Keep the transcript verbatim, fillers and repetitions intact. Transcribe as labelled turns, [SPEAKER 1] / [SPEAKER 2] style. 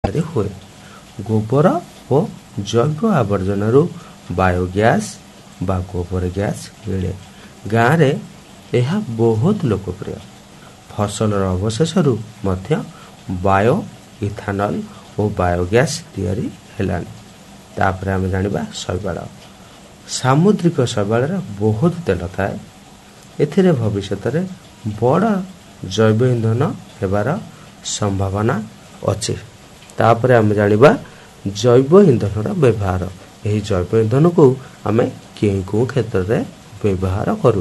[SPEAKER 1] तैयारी हुए। गोबर और जैव आवर्जन बायोगैस बा गोबर गैस मिले। गाँव में यह बहुत लोकप्रिय। फसल अवशेष बायो इथानल और बायोगैस तैयारी हेलानी। तापर आम जाना शैवाल। सामुद्रिक शैवाल बहुत तेल थाए। एथिरे भविष्य में बड़ जैव इंधन हेबार संभावना अच्छी। तापर आम जाना जैव इंधन व्यवहार। यही जैव इंधन को आम केउ केउ क्षेत्र में व्यवहार करू।